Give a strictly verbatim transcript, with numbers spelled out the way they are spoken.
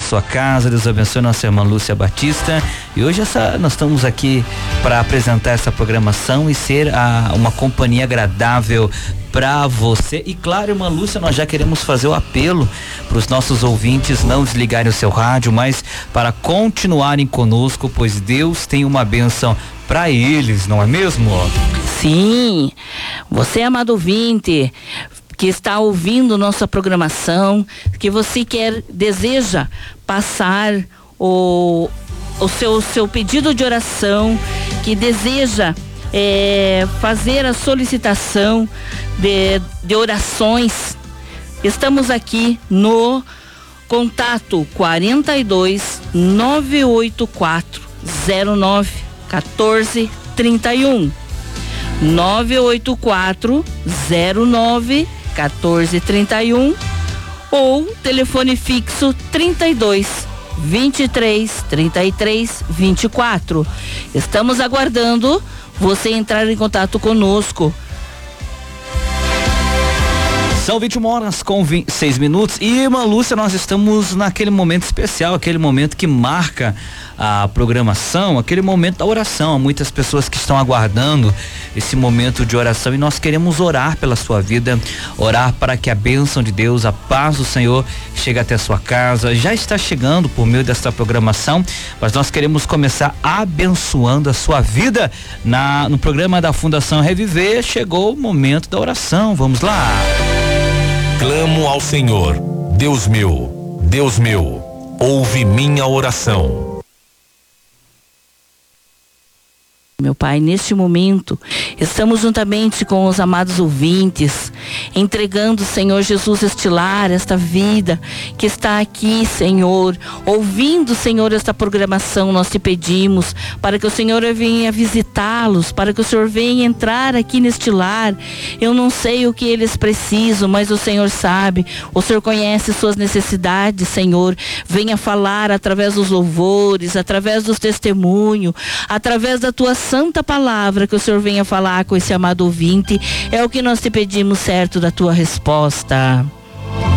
sua casa, Deus abençoe nossa irmã Lúcia Batista. E hoje essa, nós estamos aqui para apresentar essa programação e ser a, uma companhia agradável para você. E claro, irmã Lúcia, nós já queremos fazer o apelo para os nossos ouvintes não desligarem o seu rádio, mas para continuarem conosco, pois Deus tem uma bênção para eles, não é mesmo? Sim, você, amado ouvinte, que está ouvindo nossa programação, que você quer, deseja passar o, o seu, seu pedido de oração, que deseja é, fazer a solicitação de, de orações, estamos aqui no contato quarenta e dois, nove oito quatro, zero nove, quatorze, trinta e um. nove oito quatro, zero nove, quatorze, trinta e um ou telefone fixo trinta e dois, vinte e três, trinta e três, vinte e quatro. Estamos aguardando você entrar em contato conosco. São vinte e uma horas com vinte e seis minutos e, irmã Lúcia, nós estamos naquele momento especial, aquele momento que marca a programação, aquele momento da oração. Há muitas pessoas que estão aguardando esse momento de oração e nós queremos orar pela sua vida, orar para que a bênção de Deus, a paz do Senhor chegue até a sua casa. Já está chegando por meio desta programação, mas nós queremos começar abençoando a sua vida na, no programa da Fundação Reviver. Chegou o momento da oração, vamos lá. Clamo ao Senhor, Deus meu, Deus meu, ouve minha oração. Meu Pai, neste momento, estamos juntamente com os amados ouvintes, entregando, Senhor Jesus, este lar, esta vida que está aqui, Senhor, ouvindo, Senhor, esta programação. Nós te pedimos para que o Senhor venha visitá-los, para que o Senhor venha entrar aqui neste lar. Eu não sei o que eles precisam, mas o Senhor sabe, o Senhor conhece suas necessidades, Senhor. Venha falar através dos louvores, através dos testemunhos, através da tua santa palavra, que o Senhor venha falar com esse amado ouvinte. É o que nós te pedimos, certo da tua resposta.